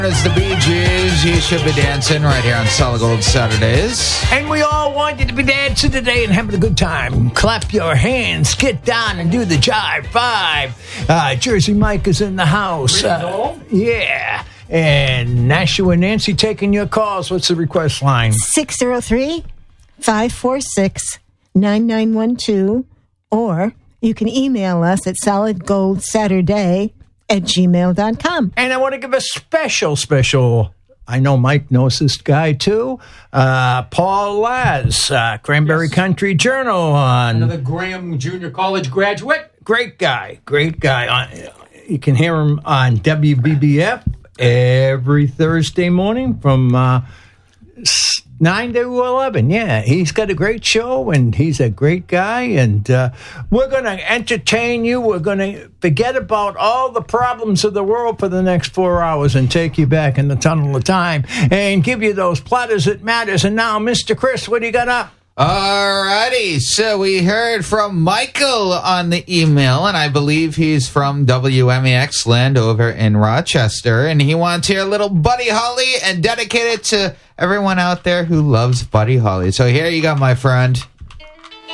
It's the Bee Gees. You should be dancing right here on Solid Gold Saturdays. And we all want you to be dancing today and having a good time. Clap your hands, get down and do the jive 5. Jersey Mike is in the house. Yeah. And Nashua and Nancy taking your calls. What's the request line? 603-546-9912. Or you can email us at solidgoldsaturday@gmail.com. And I want to give a special, I know Mike knows this guy too, Paul Laz, Cranberry Country Journal. Another Graham Junior College graduate. Great guy. You can hear him on WBBF every Thursday morning from 9 to 11. Yeah, he's got a great show, and he's a great guy, and we're going to entertain you. We're going to forget about all the problems of the world for the next 4 hours and take you back in the tunnel of time and give you those platters that matters. And now, Mr. Chris, what do you got up? Alrighty, so we heard from Michael on the email, and I believe he's from WMEX land over in Rochester, and he wants to hear a little Buddy Holly and dedicate it to everyone out there who loves Buddy Holly. So here you go, my friend.